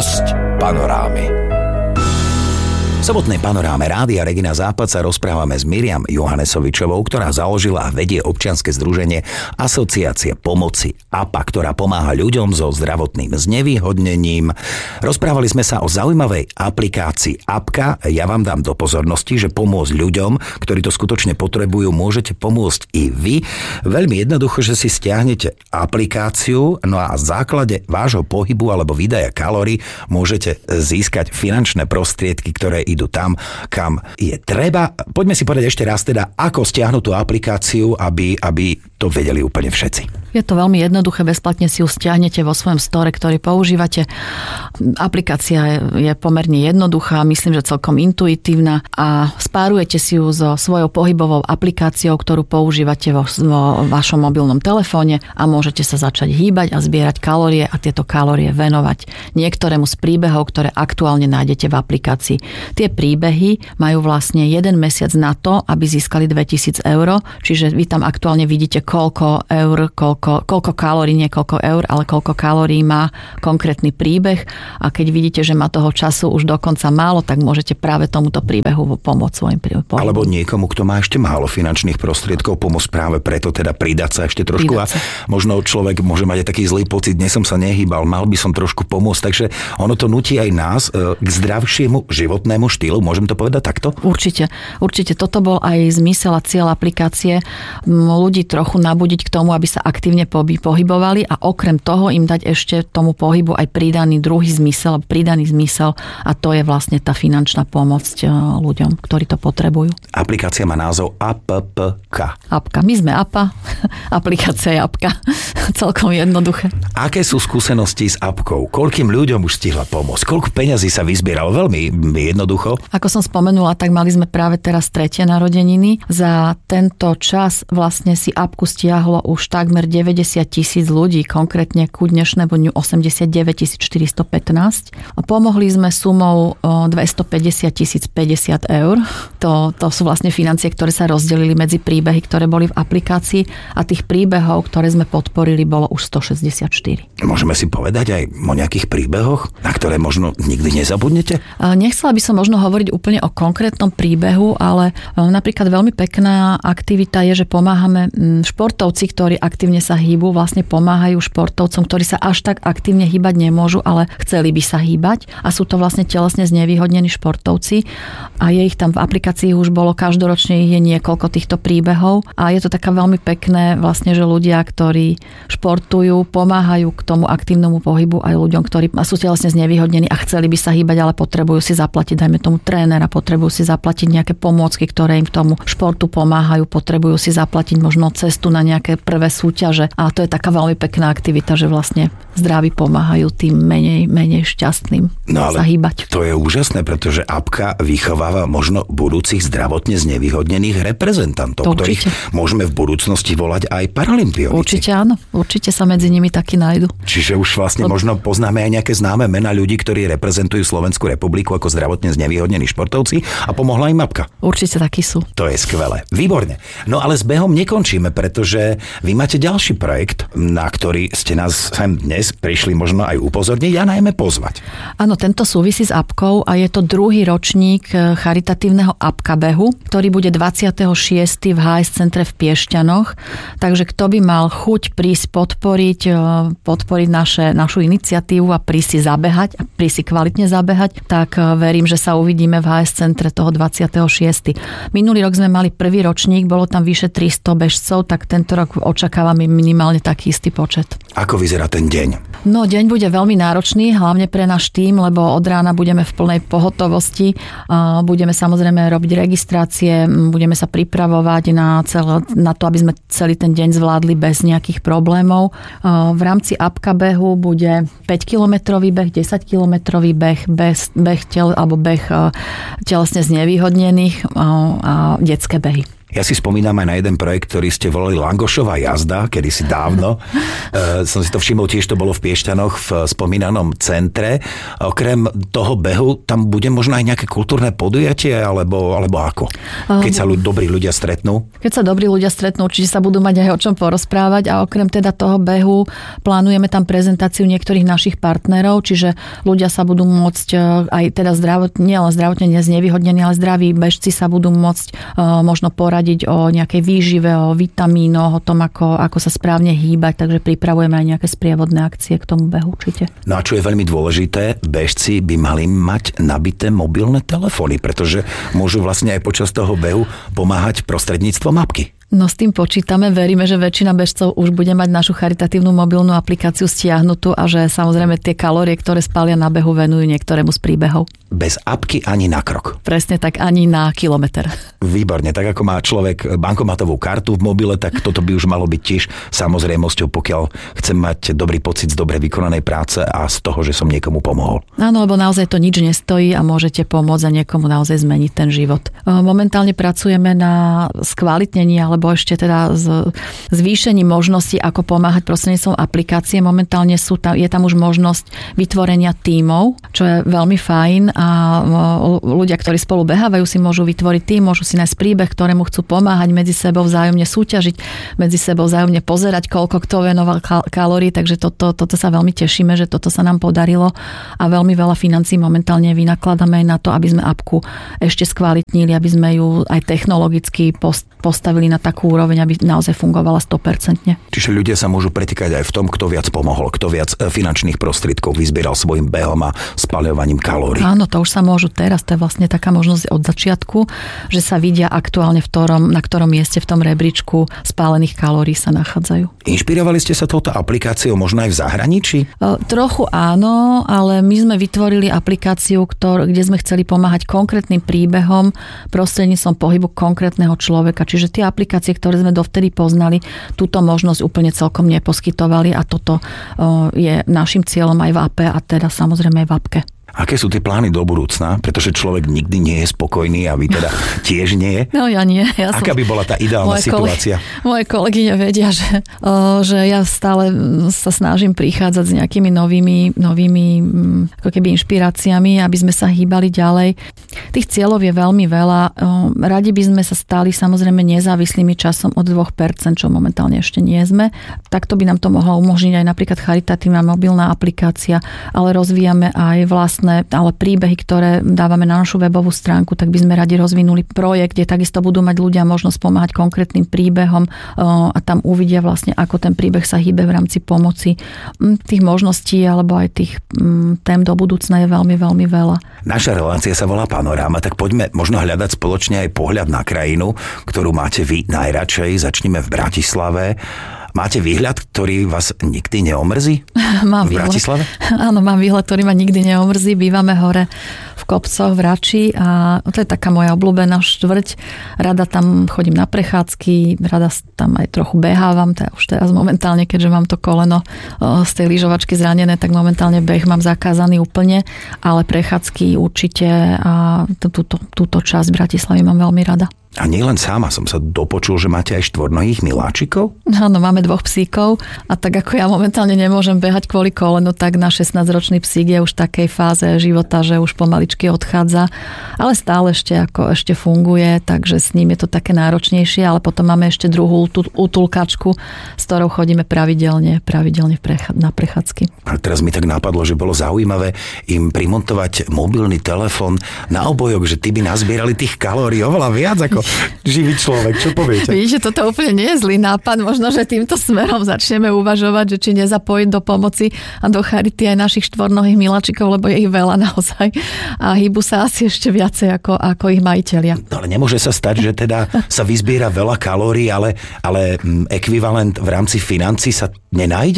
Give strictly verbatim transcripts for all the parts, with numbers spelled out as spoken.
Hosť Panorámy. V sobotnej Panoráme Rádia Regina Západ sa rozprávame s Miriam Johannesovičovou, ktorá založila a vedie občianske združenie Asociácia pomoci á pé á, ktorá pomáha ľuďom so zdravotným znevýhodnením. Rozprávali sme sa o zaujímavej aplikácii Apka. Ja vám dám do pozornosti, že pomôcť ľuďom, ktorí to skutočne potrebujú, môžete pomôcť i vy. Veľmi jednoducho, že si stiahnete aplikáciu, no a v základe vášho pohybu alebo výdaja kalórií môžete získať finančné prostriedky, ktoré idú tam, kam je treba. Poďme si povedať ešte raz teda, ako stiahnuť tú aplikáciu, aby, aby to vedeli úplne všetci. Je to veľmi jednoduché, bezplatne si ju stiahnete vo svojom store, ktorý používate. Aplikácia je pomerne jednoduchá, myslím, že celkom intuitívna a spárujete si ju so svojou pohybovou aplikáciou, ktorú používate vo, vo vašom mobilnom telefóne a môžete sa začať hýbať a zbierať kalórie a tieto kalórie venovať niektorému z príbehov, ktoré aktuálne nájdete v aplikácii. Tie príbehy majú vlastne jeden mesiac na to, aby získali dvetisíc eur, čiže vy tam aktuálne vidíte, koľko eur, koľko, koľko kalórií, nie koľko eur, ale koľko kalórií má konkrétny príbeh a keď vidíte, že má toho času už dokonca málo, tak môžete práve tomuto príbehu pomôcť svojim príbehom. Alebo niekomu, kto má ešte málo finančných prostriedkov, pomôcť práve preto, teda pridať sa ešte trošku a možno človek môže mať aj taký zlý pocit, dnes som sa nehýbal, mal by som trošku pomôcť, takže ono to nutí aj nás k zdravšiemu životnému štýlu, môžem to povedať takto? Určite, určite. Toto bol aj zmysel a cieľ aplikácie, ľudí trochu nabudiť k tomu, aby sa aktívne pohybovali a okrem toho im dať ešte tomu pohybu aj pridaný druhý zmysel, pridaný zmysel a to je vlastne tá finančná pomoc ľuďom, ktorí to potrebujú. Aplikácia má názov á pé pé ká. Apka. My sme á pé á, aplikácia je Apka. Celkom jednoduché. Aké sú skúsenosti s Apkou? Koľkým ľuďom už stihla pomôcť? Koľko peňazí sa vyzbieralo? Veľmi jednoducho. Ako som spomenula, tak mali sme práve teraz tretie narodeniny. Za tento čas vlastne si Apku stiahlo už takmer deväťdesiat tisíc ľudí, konkrétne ku dnešnému dňu osemdesiatdeväť tisíc štyristopätnásť. A pomohli sme sumou dvestopäťdesiat tisíc päťdesiat eur. To, to sú vlastne financie, ktoré sa rozdelili medzi príbehy, ktoré boli v aplikácii a tých príbehov, ktoré sme podporili, bolo už stošesťdesiatštyri. Môžeme si povedať aj o nejakých príbehoch, na ktoré možno nikdy nezabudnete? Nechcela by som možno hovoriť úplne o konkrétnom príbehu, ale napríklad veľmi pekná aktivita je, že pomáhame športovci, ktorí aktívne sa hýbu, vlastne pomáhajú športovcom, ktorí sa až tak aktívne hýbať nemôžu, ale chceli by sa hýbať a sú to vlastne telesne znevýhodnení športovci a je ich tam v aplikácii už bolo každoročne je niekoľko týchto príbehov a je to taká veľmi pekné vlastne, že ľudia, ktorí športujú, pomáhajú k tomu aktívnemu pohybu aj ľuďom, ktorí sú telesne znevýhodnení a chceli by sa hýbať, ale potrebujú si zaplatiť, dajme tomu trénera, potrebujú si zaplatiť nejaké pomôcky, ktoré im k tomu športu pomáhajú, potrebujú si zaplatiť možno cestu na nejaké prvé súťaže a to je taká veľmi pekná aktivita, že vlastne zdraví pomáhajú tým menej, menej šťastným no sa hýbať. To je úžasné, pretože Apka vychováva možno budúcich zdravotne znevýhodnených reprezentantov, ktorých môžeme v budúcnosti volať aj paralympioníci. Určite áno, určite sa medzi nimi takí nájdu. Čiže už vlastne Od... možno poznáme aj nejaké známe mená ľudí, ktorí reprezentujú Slovenskú republiku ako zdravotne znevýhodnení športovci a pomohla im Apka. Určite takí sú. To je skvelé. Výborne. No ale s behom nekončíme, pretože vy máte ďalší projekt, na ktorý ste nás sem dnes prišli možno aj upozorniť a najmä pozvať. Áno, tento súvisí s Apkou a je to druhý ročník charitatívneho Apka behu, ktorý bude dvadsiateho šiesteho v há es centre v Piešťanoch. Takže kto by mal chuť prísť podporiť, podporiť naše, našu iniciatívu a prísť si zabehať a prísť si kvalitne zabehať, tak verím, že sa uvidíme v há es centre toho dvadsiateho šiesteho Minulý rok sme mali prvý ročník, bolo tam vyše tristo bežcov, tak tento rok očakávame minimálne taký istý počet. Ako vyzerá ten deň? No, deň bude veľmi náročný, hlavne pre náš tím, lebo od rána budeme v plnej pohotovosti. Budeme samozrejme robiť registrácie, budeme sa pripravovať na, celé, na to, aby sme celý ten deň zvládli bez nejakých problémov. V rámci Apka behu bude päťkilometrový beh, desaťkilometrový beh, beh, tel, alebo beh telesne znevýhodnených a detské behy. Ja si spomínam aj na jeden projekt, ktorý ste volali Langošová jazda, kedysi dávno. e, som si to všimol, tiež to bolo v Piešťanoch v spomínanom centre. Okrem toho behu, tam bude možno aj nejaké kultúrne podujatie, alebo, alebo ako? Keď sa ľud, dobrí ľudia stretnú? Keď sa dobrí ľudia stretnú, určite sa budú mať aj o čom porozprávať a okrem teda toho behu plánujeme tam prezentáciu niektorých našich partnerov, čiže ľudia sa budú môcť aj teda zdravotne, nielen zdravotne neznevýhodnení, ale zdraví bežci sa budú môcť uh, možno poradiť o nejakej výžive, o vitamínoch, o tom, ako, ako sa správne hýbať, takže pripravujeme aj nejaké sprievodné akcie k tomu behu určite. No a čo je veľmi dôležité, bežci by mali mať nabité mobilné telefóny, pretože môžu vlastne aj počas toho behu pomáhať prostredníctvom mapky. No s tým počítame, veríme, že väčšina bežcov už bude mať našu charitatívnu mobilnú aplikáciu stiahnutú a že samozrejme tie kalórie, ktoré spália na behu, venujú niektorému z príbehov. Bez apky ani na krok. Presne tak, ani na kilometr. Výborne, tak ako má človek bankomatovú kartu v mobile, tak toto by už malo byť tiež samozrejmosťou, pokiaľ chcem mať dobrý pocit z dobre vykonanej práce a z toho, že som niekomu pomohol. Áno, lebo naozaj to nič nestojí a môžete pomôcť a niekomu naozaj zmeniť ten život. Momentálne pracujeme na skvalitnení alebo ešte teda zvýšení možností, ako pomáhať prostredníctvom aplikácie. Momentálne sú tam, je tam už možnosť vytvorenia tímov, čo je veľmi fajn a ľudia, ktorí spolu behávajú, si môžu vytvoriť tím, môžu si nájsť príbeh, ktorému chcú pomáhať, medzi sebou vzájomne súťažiť, medzi sebou vzájomne pozerať, koľko kto venoval kalórií, takže toto, toto sa veľmi tešíme, že toto sa nám podarilo a veľmi veľa financií momentálne vynakladáme aj na to, aby sme apku ešte skvalitnili, aby sme ju aj technologicky postavili na takú úroveň, aby naozaj fungovala sto percent. Čiže ľudia sa môžu pretýkať aj v tom, kto viac pomohol, kto viac finančných prostriedkov vyzbieral svojim behom a spaľovaním kalórií. Áno, to už sa môžu teraz, to je vlastne taká možnosť od začiatku, že sa vidia aktuálne v ktorom, na ktorom mieste v tom rebríčku spálených kalórií sa nachádzajú. Inšpirovali ste sa touto aplikáciou možno aj v zahraničí? E, trochu áno, ale my sme vytvorili aplikáciu, ktor, kde sme chceli pomáhať konkrétnym príbehom prostredníctvom pohybu konkrétneho človeka. Čiže tie aplikácie, ktoré sme dovtedy poznali, túto možnosť úplne celkom neposkytovali a toto je našim cieľom aj v ape a teda samozrejme aj v apke. Aké sú tie plány do budúcna? Pretože človek nikdy nie je spokojný a vy teda tiež nie. No ja nie. Ja Aká som... by bola tá ideálna moje situácia? Koleg... Moje kolegyne vedia, že, o, že ja stále sa snažím prichádzať s nejakými novými, novými ako keby inšpiráciami, aby sme sa hýbali ďalej. Tých cieľov je veľmi veľa. O, radi by sme sa stali samozrejme nezávislými časom od dve percentá, čo momentálne ešte nie sme. Takto by nám to mohlo umožniť aj napríklad charitatívna mobilná aplikácia, ale rozvíjame aj vlastne ale príbehy, ktoré dávame na našu webovú stránku, tak by sme radi rozvinuli projekt, kde takisto budú mať ľudia možnosť pomáhať konkrétnym príbehom a tam uvidia vlastne, ako ten príbeh sa hýbe v rámci pomoci. Tých možností alebo aj tých tém do budúcna je veľmi, veľmi veľa. Naša relácia sa volá Panoráma, tak poďme možno hľadať spoločne aj pohľad na krajinu, ktorú máte vy najradšej. Začneme v Bratislave. Máte výhľad, ktorý vás nikdy neomrzí? Mám v Bratislave? Áno, mám výhľad, ktorý ma nikdy neomrzí. Bývame hore v kopcoch, v Rači a to je taká moja obľúbená štvrť. Rada tam chodím na prechádzky, rada tam aj trochu behávam. Teda už teraz momentálne, keďže mám to koleno z tej lyžovačky zranené, tak momentálne beh mám zakázaný úplne, ale prechádzky určite a túto, túto časť Bratislavy mám veľmi rada. A nielen sama som sa dopočul, že máte aj štvornohých miláčikov? Áno, máme dvoch psíkov a tak ako ja momentálne nemôžem behať kvôli kolenu, tak na šestnásťročný psík je už v takej fáze života, že už pomaličky odchádza, ale stále ešte ako ešte funguje, takže s ním je to také náročnejšie, ale potom máme ešte druhú utulkačku, s ktorou chodíme pravidelne, pravidelne na prechádzky. A teraz mi tak napadlo, že bolo zaujímavé im primontovať mobilný telefón na obojok, že ty by nazbierali tých kalórií oveľa viac ako živý človek, čo poviete? Vidíte, toto úplne nie je zlý nápad. Možno, že týmto smerom začneme uvažovať, že či nezapojiť do pomoci a do charity aj našich štvornohých miláčikov, lebo je ich veľa naozaj. A hýbu sa asi ešte viacej ako, ako ich majitelia. Ale nemôže sa stať, že teda sa vyzbiera veľa kalórií, ale, ale ekvivalent v rámci financií sa nenájde?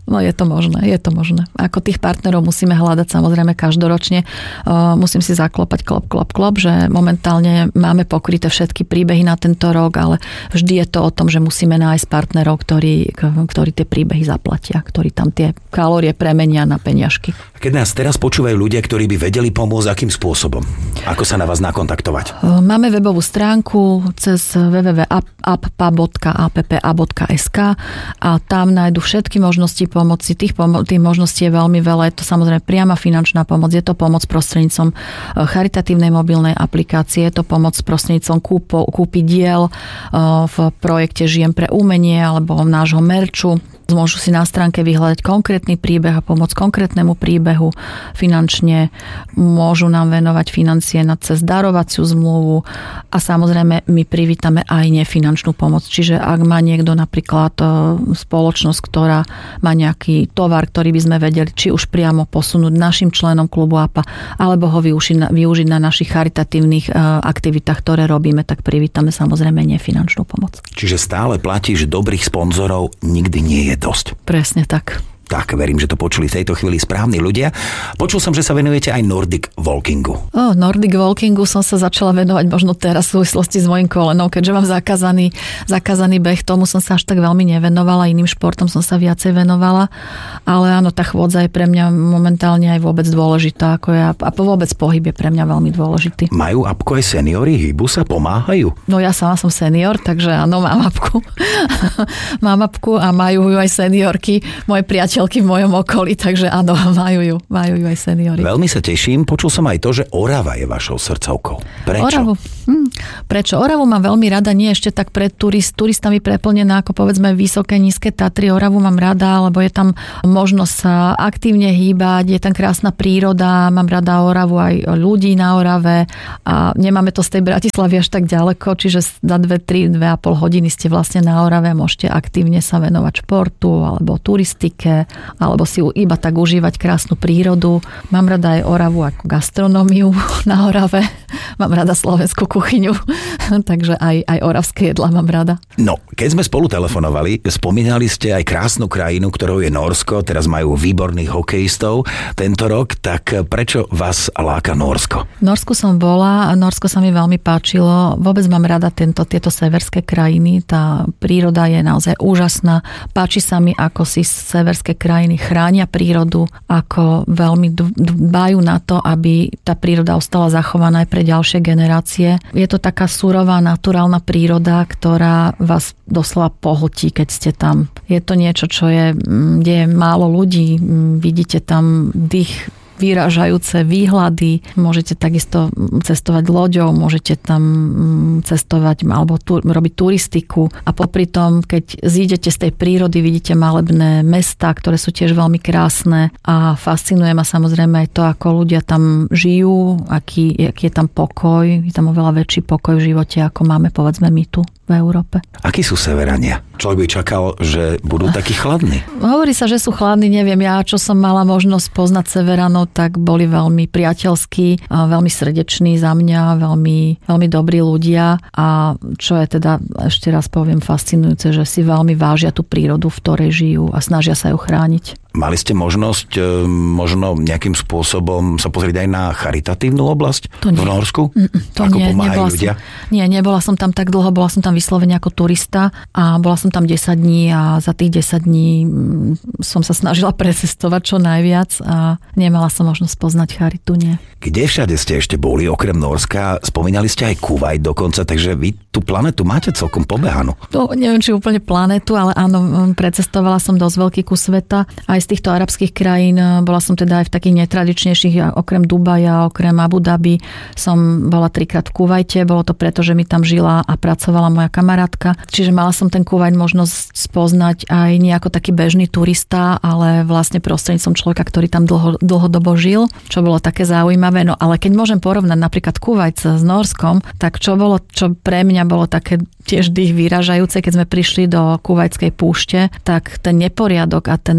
no je to možné, je to možné. Ako tých partnerov musíme hľadať samozrejme každoročne. Musím si zaklopať klop, klop, klop, že momentálne máme pokryté všetky príbehy na tento rok, ale vždy je to o tom, že musíme nájsť partnerov, ktorí, ktorí tie príbehy zaplatia, ktorí tam tie kalórie premenia na peniažky. Keď nás teraz počúvajú ľudia, ktorí by vedeli pomôcť, akým spôsobom? Ako sa na vás nakontaktovať? Máme webovú stránku cez w w w bodka appa bodka appa bodka es ka a tam nájdu všetky možnosti pomoci. Tých, pomo- tých možností je veľmi veľa. Je to samozrejme priama finančná pomoc, je to pomoc prostredníctvom charitatívnej mobilnej aplikácie, je to pomoc prostredníctvom kúpo, kúpi diel v projekte Žijem pre umenie alebo nášho merču. Môžu si na stránke vyhľadať konkrétny príbeh a pomôcť konkrétnemu príbehu finančne. Môžu nám venovať financie na cez darovaciu zmluvu a samozrejme my privítame aj nefinančnú pomoc. Čiže ak má niekto napríklad spoločnosť, ktorá má nejaký tovar, ktorý by sme vedeli či už priamo posunúť našim členom klubu á pé á alebo ho využiť na, využiť na našich charitatívnych aktivitách, ktoré robíme, tak privítame samozrejme nefinančnú pomoc. Čiže stále platí, že dobrých sponzorov nikdy nie je dosť. Presne tak. Tak, verím, že to počuli v tejto chvíli správni ľudia. Počul som, že sa venujete aj Nordic Walkingu. O, Nordic Walkingu som sa začala venovať možno teraz v súvislosti s mojím kolenom, keďže mám zakázaný, zakázaný beh, tomu som sa až tak veľmi nevenovala, iným športom som sa viacej venovala, ale áno, tá chôdza je pre mňa momentálne aj vôbec dôležitá, ako ja, a vôbec pohyb je pre mňa veľmi dôležitý. Majú apku aj seniori, hýbu sa, pomáhajú? No ja sama som senior, takže áno, mám apku. Mám apku a majú ju aj seniorky, moje priateľ v mojom okolí, takže áno, majú ju, majú ju aj seniori. Veľmi sa teším, počul som aj to, že Orava je vašou srdcovkou. Prečo? Oravu. Hm. Prečo? Oravu mám veľmi rada, nie ešte tak pred turist, turistami preplnená ako povedzme vysoké, nízke Tatry. Oravu mám rada, lebo je tam možnosť sa aktívne hýbať, je tam krásna príroda, mám rada Oravu aj ľudí na Orave a nemáme to z tej Bratislavy až tak ďaleko, čiže za dve, tri, dve a pol hodiny ste vlastne na Orave, môžete aktívne sa venovať športu alebo turistike, alebo si iba tak užívať krásnu prírodu. Mám rada aj Oravu ako gastronómiu na Orave. Mám rada slovenskú kuchyňu, takže aj, aj oravské jedlá mám rada. No, keď sme spolu telefonovali, spomínali ste aj krásnu krajinu, ktorou je Nórsko, teraz majú výborných hokejistov tento rok, tak prečo vás láka Nórsko? V Nórsku som bola, Nórsko sa mi veľmi páčilo, vôbec mám rada tento, tieto severské krajiny, tá príroda je naozaj úžasná, páči sa mi, ako si severské krajiny chránia prírodu, ako veľmi dbajú na to, aby tá príroda ostala zachovaná aj pre ďalšie generácie. Je to taká surová, naturálna príroda, ktorá vás doslova pohltí, keď ste tam. Je to niečo, čo je, kde je málo ľudí, vidíte tam dých, vyrážajúce výhľady, môžete takisto cestovať loďou, môžete tam cestovať alebo tu, robiť turistiku a popri tom, keď zídete z tej prírody, vidíte malebné mestá, ktoré sú tiež veľmi krásne a fascinuje ma samozrejme aj to, ako ľudia tam žijú, aký, aký je tam pokoj, je tam oveľa väčší pokoj v živote, ako máme povedzme my tu v Európe. Akí sú Severania? Človek by čakal, že budú takí chladní. Hovorí sa, že sú chladní, neviem. Ja, čo som mala možnosť poznať Severanov, tak boli veľmi priateľskí, veľmi srdeční za mňa, veľmi, veľmi dobrí ľudia a čo je teda, ešte raz poviem, fascinujúce, že si veľmi vážia tú prírodu, v ktorej žijú a snažia sa ju chrániť. Mali ste možnosť možno nejakým spôsobom sa pozrieť aj na charitatívnu oblasť v Norsku? To Ako nie, pomáhajú ľudia? Som, nie, nebola som tam tak dlho, bola som tam vyslovene ako turista a bola som tam desať dní a za tých desať dní som sa snažila precestovať čo najviac a nemala som možnosť poznať charitu, nie. Kde všade ste ešte boli okrem Nórska? Spomínali ste aj Kuvajt dokonca, takže vy tú planetu máte celkom pobehanú. To neviem, či úplne planetu, ale áno, precestovala som dosť veľký kus sveta. Aj z týchto arabských krajín bola som teda aj v takých netradičnejších, okrem Dubaja, okrem Abu Dhabi, som bola trikrát v Kuvajte. Bolo to preto, že mi tam žila a pracovala moja kamarátka. Čiže mala som ten Kuvajt možnosť spoznať aj nie ako taký bežný turista, ale vlastne prostredníctvom človeka, ktorý tam dlho, dlhodobo žil, čo bolo také zaujímavé. No ale keď môžem porovnať napríklad Kuvajt s Nórskom, tak čo bolo, čo pre mňa bolo také tiež dých vyražajúce, keď sme prišli do Kuvajtskej púšte, tak ten neporiadok a ten odpad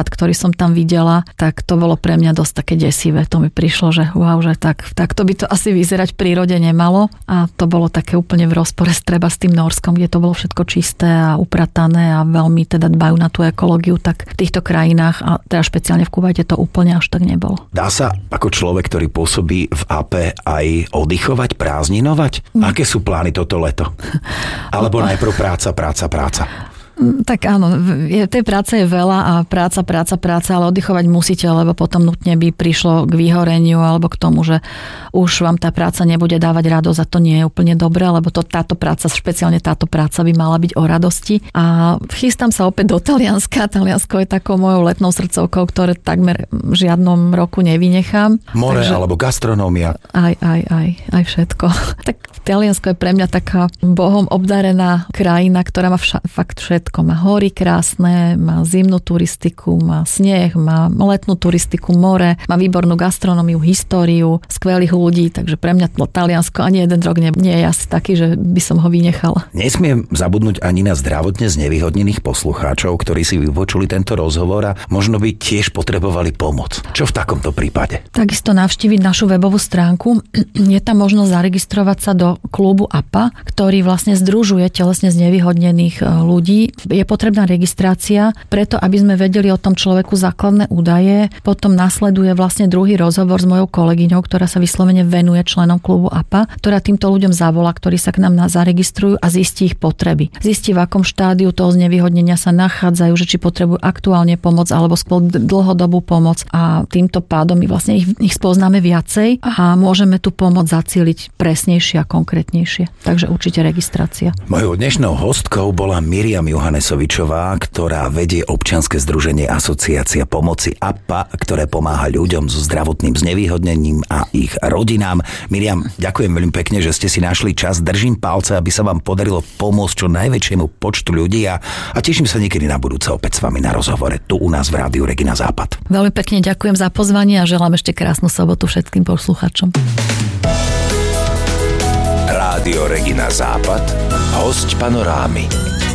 pohľad, ktorý som tam videla, tak to bolo pre mňa dosť také desivé. To mi prišlo, že wow, že tak, tak to by to asi vyzerať v prírode nemalo a to bolo také úplne v rozpore s treba s tým Norskom, kde to bolo všetko čisté a upratané a veľmi teda dbajú na tú ekológiu, tak v týchto krajinách a teda špeciálne v Kuvajte to úplne až tak nebolo. Dá sa ako človek, ktorý pôsobí v á pé, aj oddychovať, prázdninovať? Mm. Aké sú plány toto leto? Alebo najprv práca, práca, práca? Tak áno, je, tej práce je veľa a práca, práca, práca, ale oddychovať musíte, lebo potom nutne by prišlo k vyhoreniu alebo k tomu, že už vám tá práca nebude dávať radosť a to nie je úplne dobré, lebo to, táto práca, špeciálne táto práca by mala byť o radosti. A chystám sa opäť do Talianska. Taliansko je takou mojou letnou srdcovkou, ktoré takmer v žiadnom roku nevynechám. More Takže, alebo gastronómia. Aj, aj, aj, aj všetko. Tak Taliansko je pre mňa taká bohom obdarená krajina, ktorá má vša, fakt všetko. Má hory krásne, má zimnú turistiku, má sneh, má letnú turistiku, more, má výbornú gastronómiu, históriu, skvelých ľudí, takže pre mňa to Taliansko ani jeden rok nie, nie je asi taký, že by som ho vynechala. Nesmiem zabudnúť ani na zdravotne znevýhodnených poslucháčov, ktorí si vypočuli tento rozhovor a možno by tiež potrebovali pomoc. Čo v takomto prípade? Takisto navštíviť našu webovú stránku. Je tam možnosť zaregistrovať sa do klubu á pé á, ktorý vlastne združuje telesne znevýhodnených ľudí. Je potrebná registrácia, preto aby sme vedeli o tom človeku základné údaje. Potom nasleduje vlastne druhý rozhovor s mojou kolegyňou, ktorá sa vyslovene venuje členom klubu á pé á, ktorá týmto ľuďom zavolá, ktorí sa k nám zaregistrujú a zistí ich potreby. Zistí, v akom štádiu toho znevýhodnenia sa nachádzajú, že či potrebujú aktuálne pomoc alebo skôr dlhodobú pomoc a týmto pádom my vlastne ich, ich spoznáme viacej a môžeme tú pomoc zacieliť presnejšie a konkrétnejšie. Takže určite registrácia. Mojou dnešnou hostkou bola Miriam Johanesovičová, ktorá vedie občianske združenie Asociácia pomoci á pé á, ktoré pomáha ľuďom so zdravotným znevýhodnením a ich rodinám. Miriam, ďakujem veľmi pekne, že ste si našli čas. Držím palce, aby sa vám podarilo pomôcť čo najväčšiemu počtu ľudí a, a teším sa niekedy na budúce opäť s vami na rozhovore tu u nás v Rádiu Regina Západ. Veľmi pekne ďakujem za pozvanie a želám ešte krásnu sobotu všetkým poslucháčom. Rádio Regina Západ, hosť Panorámy.